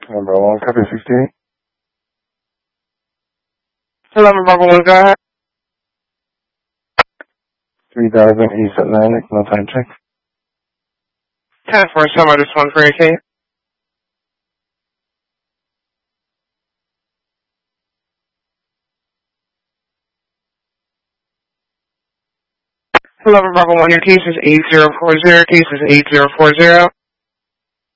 Number 1, copy 68. Hello, Bravo 1, go ahead. 3000 East Atlantic, no time check. 10-4, summer, just 1 for AK. Hello, Bravo 1, your case is 8040, case is 8040.